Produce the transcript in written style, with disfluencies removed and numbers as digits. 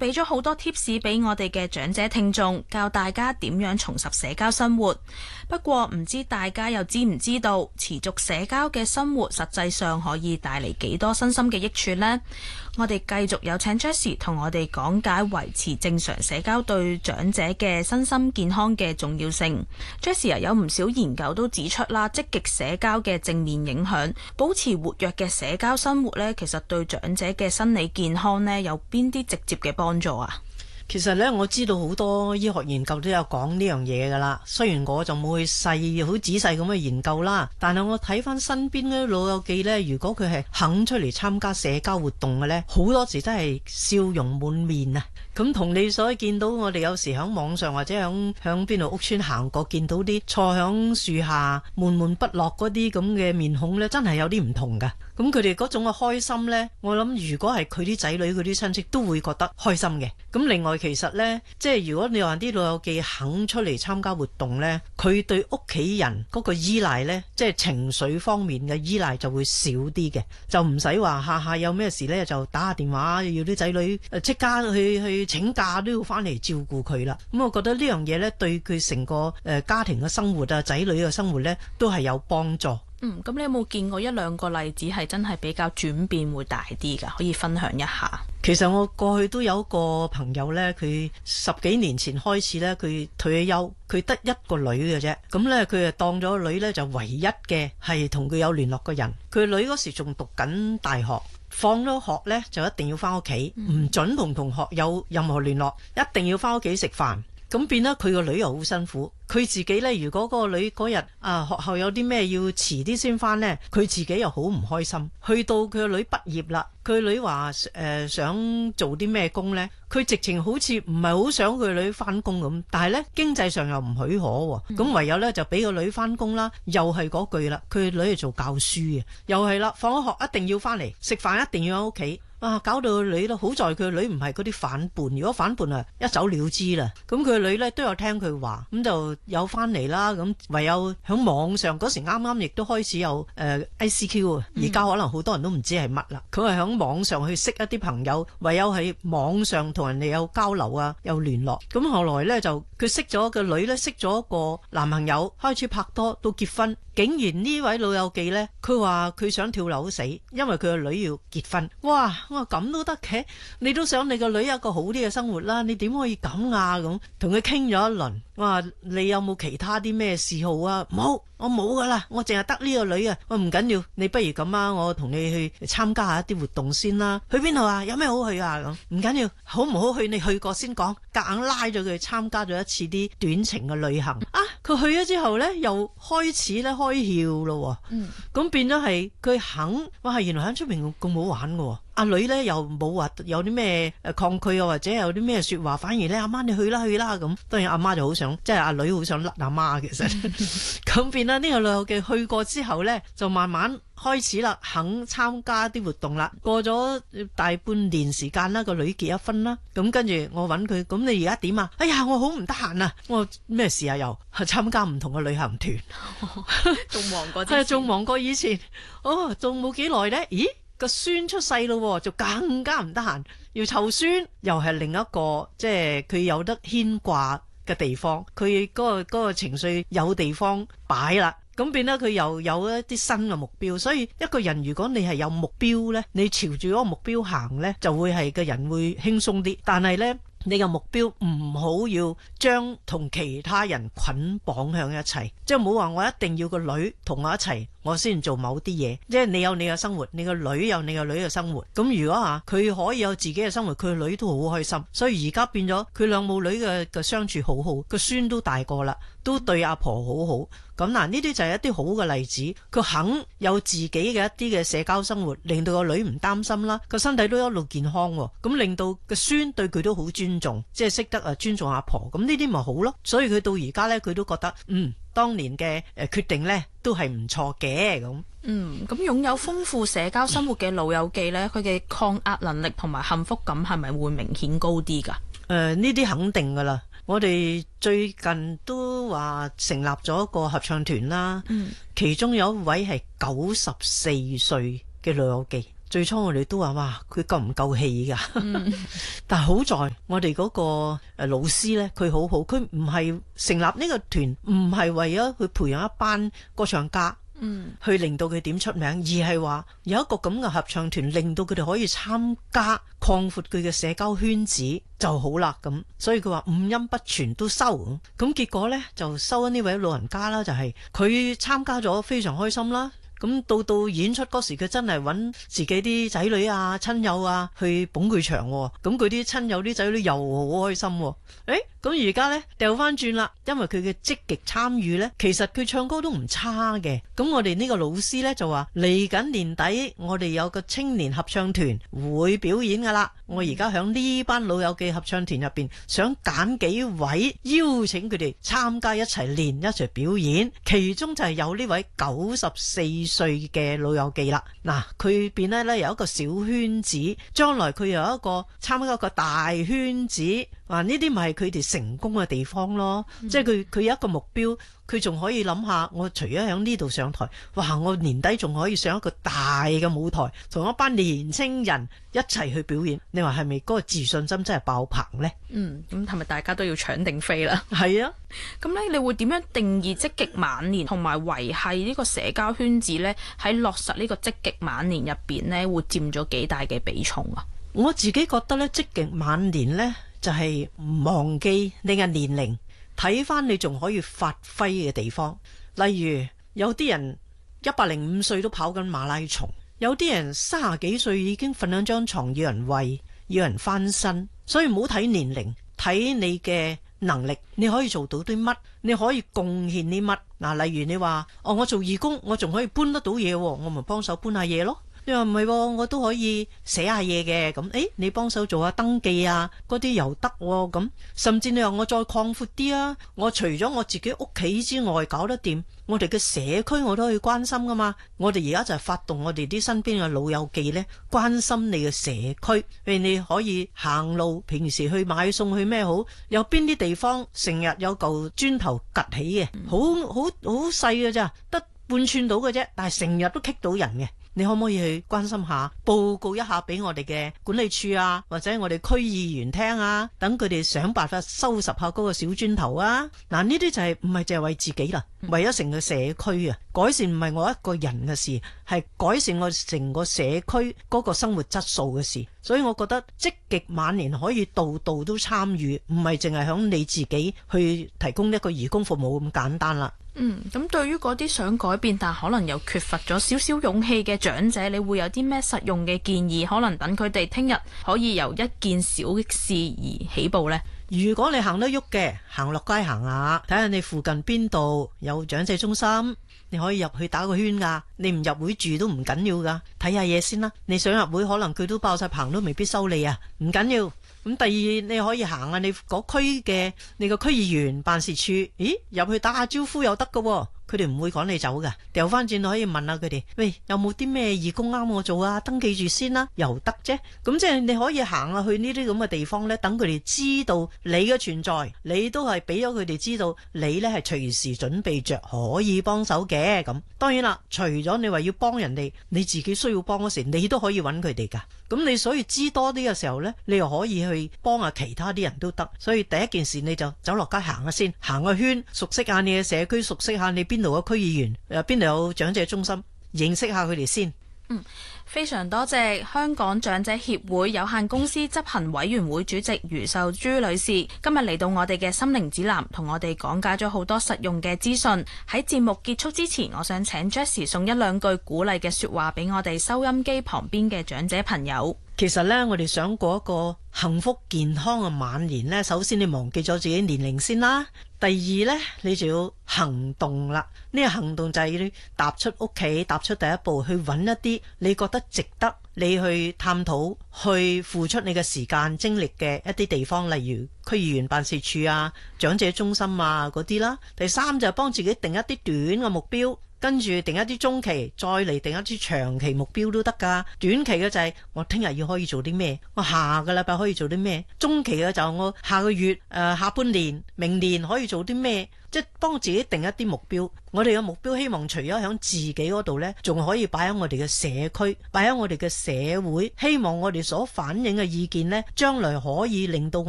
俾咗好多 tips 俾我哋嘅長者聽眾，教大家點樣重拾社交生活。不過唔知大家又知唔知道，持續社交嘅生活實際上可以帶嚟幾多身心嘅益處呢？我哋繼續有請 Jessie 同我哋講解維持正常社交對長者嘅身心健康嘅重要性。Jessie 有唔少研究都指出啦，積極社交嘅正面影響，保持活躍嘅社交生活呢，其實對長者嘅心理健康呢，有邊啲直接嘅幫助啊？ 其實咧，我知道好多醫學研究都有講呢樣嘢噶啦。雖然我就冇去好仔細咁去研究啦，但係我睇翻身邊嗰啲老友記呢，如果佢係肯出嚟參加社交活動嘅呢，好多時真係笑容滿面啊！咁同你所見到我哋有時喺網上或者響邊度屋村行過，見到啲坐響樹下悶悶不樂嗰啲咁嘅面孔呢，真係有啲唔同噶。咁佢哋嗰種嘅開心呢，我諗如果係佢啲仔女、佢啲親戚都會覺得開心嘅。咁另外其實呢，即係如果你話啲老友記肯出嚟參加活動呢，佢對屋企人嗰個依賴呢，即係情緒方面嘅依賴就會少啲嘅，就唔使話下下有咩事呢就打下電話要啲仔女即刻去請假都要翻嚟照顧佢啦。咁我覺得呢樣嘢呢，對佢成個家庭嘅生活啊、仔女嘅生活呢，都係有幫助。 咁你有冇見過一兩個例子係真係比較轉變會大啲㗎？可以分享一下。 其實我過去都有一個朋友呢，佢10幾年前開始呢，佢退咗休，佢得一個女嘅啫。咁呢，佢就當咗個女呢，就唯一嘅係同佢有聯絡嘅人。佢女嗰時仲讀緊大學，放咗學呢，就一定要翻屋企，唔准同同學有任何聯絡，一定要翻屋企食飯。咁變得佢個女又好辛苦，佢自己呢，如果嗰個女嗰日學校有啲咩要遲啲先返呢，佢自己又好唔開心。去到佢個女畢業啦，佢女話想做啲咩工呢？佢直情好似唔係好想佢個女返工咁，但係呢，經濟上又唔許可喎，咁唯有呢，就俾個女返工啦。又係嗰句啦，佢個女係做教書嘅，又係啦，放咗學一定要返嚟食飯，一定要喺屋企。搞到個女咯，好在佢個女唔係嗰啲反叛，如果反叛啊，一走了之啦。咁佢個女呢都有聽佢話，咁就有翻嚟啦。咁唯有喺網上嗰時啱啱亦都開始有ICQ 啊，而家可能好多人都唔知係乜啦。佢係喺網上去識一啲朋友，唯有喺網上同人哋有交流啊，有聯絡。咁後來呢，就佢識咗個女呢，識咗一個男朋友，開始拍拖到結婚。竟然呢位老友記呢，佢話佢想跳樓死，因為佢個女要結婚。哇！我話咁都得嘅，你都想你個女有一個好啲嘅生活啦，你點可以咁啊？咁同佢傾咗一輪，我話你有冇其他啲咩嗜好啊？冇，我冇噶啦，我淨係得呢個女啊。我唔緊要，你不如咁啊，我同你去參加下一啲活動先啦。去邊度啊？有咩好去啊？咁唔緊要，好唔好去你去過先講。夾硬拉咗佢參加咗一次啲短程嘅旅行啊！佢去咗之後呢，又開始咧開竅咯。咁變咗係佢肯，哇！原來喺出面咁好玩㗎。阿女呢又冇話有啲咩抗拒啊，或者有啲咩說話，反而呢，阿媽你去啦去啦咁。當然阿媽就好想，即係阿女好想甩阿媽其實。咁變啦，呢個老友記去過之後呢，就慢慢開始啦，肯參加啲活動啦。過咗大半年時間啦，個女結咗婚啦。咁跟住我揾佢，咁你而家點啊？哎呀，我好唔得閒啊！我咩事啊？又係參加唔同嘅旅行團， 仲忙過之前。 係仲忙過以前。哦，仲冇幾耐呢？咦？個孫出世咯，就更加唔得閒，要湊孫，又係另一個即係佢有得牽掛嘅地方，佢嗰個情緒有地方擺啦，咁變得佢又有一啲新嘅目標。所以一個人如果你係有目標呢，你朝住嗰個目標行呢，就會係個人會輕鬆啲。但係呢，你嘅目標唔好要將同其他人捆綁向一齊，即係冇話我一定要個女同我一齊，我先做某啲嘢。即係你有你嘅生活，你個女有你個女嘅生活。咁如果佢可以有自己嘅生活，佢個女都好開心。所以而家變咗佢兩母女嘅相處好好，個孫都大個啦，都對阿婆好好。咁嗱，呢啲就係一啲好嘅例子。佢肯有自己嘅一啲嘅社交生活，令到個女唔擔心啦，個身體都一路健康。咁令到個孫對佢都好尊重，即係識得尊重阿婆。咁呢啲咪好咯。所以佢到而家呢，佢都覺得當年嘅決定呢都係唔錯嘅咁。 咁擁有豐富社交生活嘅老友記呢，佢嘅抗壓能力同埋幸福感係咪會明顯高啲㗎？ 呢啲肯定㗎啦。我哋最近都話成立咗一個合唱團啦，其中有一位係94歲嘅老友記， 最初我哋都話哇，佢夠唔夠氣噶？但係好在我哋嗰個老師呢，佢好好，佢唔係成立呢個團，唔係為咗去培養一班歌唱家。去令到佢點出名，而係話有一個咁嘅合唱團，令到佢哋可以參加，擴闊佢嘅社交圈子就好啦。咁所以佢話五音不全都收，咁結果呢，就收咗呢位老人家啦，就係佢參加咗非常開心啦。咁到演出嗰時，佢真係揾自己啲仔女啊、親友啊去捧佢場，咁佢啲親友啲仔女又好開心。咁而家呢，掉翻轉啦，因為佢嘅積極參與呢，其實佢唱歌都唔差嘅。咁我哋呢個老師呢，就話嚟緊年底我哋有個青年合唱團會表演噶啦。我而家響呢班老友記合唱團入邊，想揀幾位邀請佢哋參加一齊練一齊表演，其中就係有呢位94歲嘅老友記啦。嗱，佢變呢有一個小圈子，將來佢有一個參加一個大圈子。呢啲咪係佢哋成功嘅地方咯，即係佢有一個目標，佢仲可以諗下，我除咗喺呢度上台，哇！我年底仲可以上一個大嘅舞台，同一班年青人一齊去表演。你話係咪嗰個自信心真係爆棚呢？ 咁係咪大家都要搶定飛啦？ 係啊， 咁咧你會點樣定義積極晚年同埋維繫呢個社交圈子呢？喺落實呢個積極晚年入邊呢，會佔咗幾大嘅比重啊？ 我自己覺得呢，積極晚年呢，就係忘記你嘅年齡，睇翻你仲可以發揮嘅地方。例如有啲人105歲都跑緊馬拉松，有啲人30幾歲已經瞓喺張床要人餵，要人翻身。所以唔好睇年齡，睇你嘅能力，你可以做到啲乜，你可以貢獻啲乜。嗱，例如你話我做義工，我仲可以搬得到嘢，我咪幫手搬下嘢咯。你話唔係，我都可以寫下嘢嘅，咁你幫手做下登記啊，嗰啲又得咁。甚至你話我再擴闊啲啊，我除咗我自己屋企之外搞得掂，我哋嘅社區我都可以關心噶嘛。我哋而家就係發動我哋啲身邊嘅老友記呢，關心你嘅社區。譬如你可以行路，平時去買餸去咩好，有邊啲地方成日有嚿磚頭趌起嘅，好細嘅咋，得半寸到嘅啫，但係成日都棘到人嘅。你可唔可以去關心下，報告一下俾我哋嘅管理處啊，或者我哋區議員聽啊，等佢哋想辦法收拾下嗰個小磚頭啊。嗱，呢啲就係唔係淨係為自己啦，為咗成個社區啊，改善唔係我一個人嘅事，係改善我成個社區嗰個生活質素嘅事。所以我覺得積極晚年可以度度都參與，唔係淨係響你自己去提供一個義工服務咁簡單啦。 咁對於嗰啲想改變但可能又缺乏咗少少勇氣嘅長者，你會有啲咩實用嘅建議？可能等佢哋聽日可以由一件小事而起步呢？ 如果你行得喐嘅，行落街行下，睇下你附近邊度有長者中心，你可以入去打個圈噶。你唔入會住都唔緊要噶，睇下嘢先啦。你想入會，可能佢都爆晒棚，都未必收你啊，唔緊要。咁第二，你可以行下你嗰區嘅你個區議員辦事處，入去打下招呼又得噶，佢哋唔會趕你走噶。掉翻轉可以問下佢哋，喂，有冇啲咩義工啱我做啊？登記住先啦，又得啫。咁即係你可以行下去呢啲咁嘅地方呢，等佢哋知道你嘅存在，你都係俾咗佢哋知道你呢係隨時準備着可以幫手嘅。咁當然啦，除咗你話要幫人哋，你自己需要幫嗰時，你都可以揾佢哋噶。咁你所以知多啲嘅時候呢，你又可以去幫下其他啲人都得。所以第一件事你就走落街行下先，行個圈，熟悉下你嘅社區，熟悉下你邊度嘅區議員，邊度有長者中心，認識下佢哋先。 非常多謝香港長者協會有限公司執行委員會主席余秀珠女士，今日嚟到我哋嘅心靈指南，同我哋講解咗好多實用嘅資訊。喺節目結束之前，我想請 Jessie 送一兩句鼓勵嘅說話俾我哋收音機旁邊嘅長者朋友。 其實呢，我哋想過一個幸福健康嘅晚年呢，首先你忘記咗自己年齡先啦。第二呢，你就要行動啦。呢個行動就係要踏出屋企，踏出第一步，去揾一啲你覺得值得你去探討、去付出你嘅時間精力嘅一啲地方，例如區議員辦事處啊、長者中心啊嗰啲啦。第三就係幫自己定一啲短嘅目標。 跟住定一啲中期，再嚟定一啲長期目標都得噶。短期嘅就係我聽日要可以做啲咩，我下個禮拜可以做啲咩。中期嘅就我下個月下半年、明年可以做啲咩，即係幫自己定一啲目標。我哋嘅目標希望除咗喺自己嗰度呢，仲可以擺喺我哋嘅社區，擺喺我哋嘅社會。希望我哋所反映嘅意見呢，將來可以令到